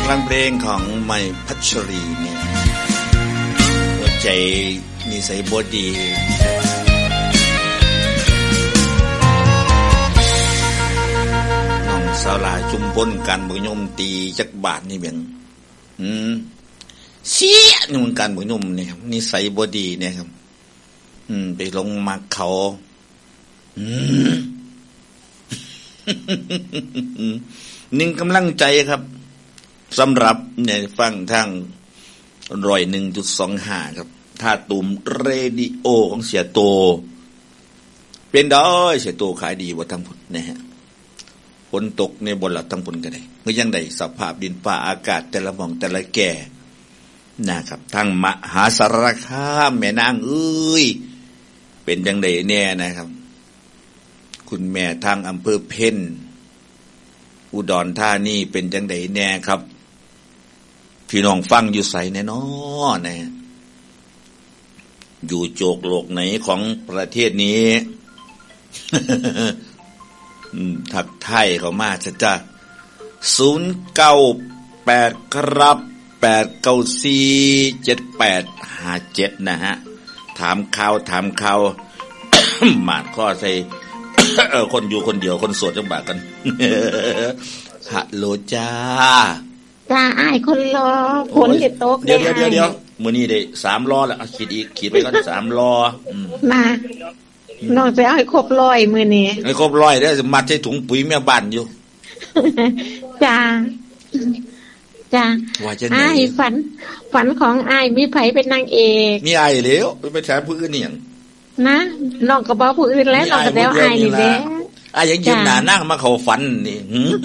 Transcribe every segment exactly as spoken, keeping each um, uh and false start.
ฟังเพลงของไมค์พัชรีเนี่ยหัวใจนิสัยบ่ดีน้องสาวหลาชุมพลการบุญยมตีจักบาทนี่เบียงอืมเสียนี่มันการบุญยมเนี่ยนิสัยบ่ดีเนี่ยครับอืมไปลงมาเขาอืมหนึ่งกำลังใจครับสำหรับเนี่ยฟังทางร้อยหนึ่งจุดสองห้าครับท่าตุ่มเรดิโอของเสียโตเป็นดอยเสียโตขายดีกว่าทั้งหมดนะฮะฝนตกในบนหลักทั้งผลก็ได้เมื่อยังได้สภาพดินฟ้าอากาศแต่ละหม่องแต่ละแก่นะครับทางมหาสารคามแม่นางเอ้ยเป็นยังไงแน่นะครับคุณแม่ทางอำเภอเพ็ญอุดรธานีเป็นจังไดแน่ครับพี่น้องฟังอยู่ไสแน่น้อนะอยู่โจกโลกไหนของประเทศนี้ ทักไทยเข้ามาจะจะศูนย์เก้าแปดครับแปดเก้าสี่เจ็ดแปดห้าเจ็ดนะฮะถามข่าวถามข่าว หมาดข้อใส่ คนอยู่คนเดียวคนโสดจังบากกัน ฮัลโหลจ้าจ้าอ้ายคนรอฝนจะตกเดี๋ยวเดี๋ยวเดี๋ยวเดี๋ยวมื้อนี้ได้สามล้อแล้วขีดอีกขีดไปก่อนสามล้อมาน้องจะเอาให้ครบร้อยมื้อนี้ให้ครบร้อยเด้อมัดใส่ถุงปุ๋ยแม่บ้านอยู่จ้าจ้าอ้ายฝันฝันของอ้ายมีไผเป็นนางเอกมีอ้ายแล้วไปแทนผู้อื่นนี่หยังนะน้องก็บ่ผู้อื่นแล้วน้องก็แล้วอ้ายนี่แหละอ้ายยังยืนหน้านั่งมาเข้าฝันนี่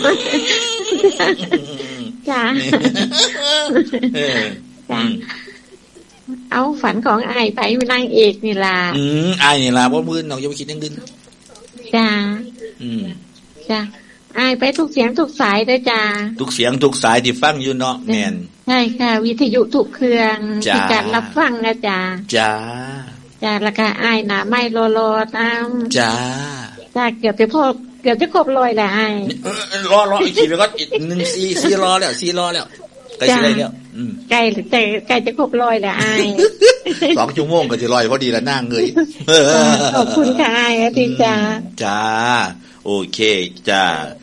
จ้าจ้าเอาฝันของอ้ายไปเป็นนางเอกนี่ล่ะอืมอ้ายนี่ล่ะบ่มื้อน้องอย่าไปคิดอย่างอื่นจ้าอืมจ้าอ้ายไปทุกเสียงทุกสายเด้อจ้าทุกเสียงทุกสายที่ฟังอยู่เนาะแม่นใช่ค่ะวิทยุทุกเครื่องที่การรับฟังนะจ้าจ้าจ้าแล้วก็อ้ายหน้าไม้รอๆตามจ้าจ้าเกือบจะพอเกือบจะครบร้อยแล้วอ้ายรอๆอีกทีไปก่อนอีกหนึ่ง สี่ สี่รอแล้วสี่รอแล้วใกล้สิได้แล้วอืมใกล้แต่ใกล้จะครบร้อยแล้วอ้ายสองชั่วโมงก็สิร้อยพอดีแล้วนางเอ้ยขอบคุณค่ะอ้ายอาทิตย์จ้าจ้าโอเคจ้า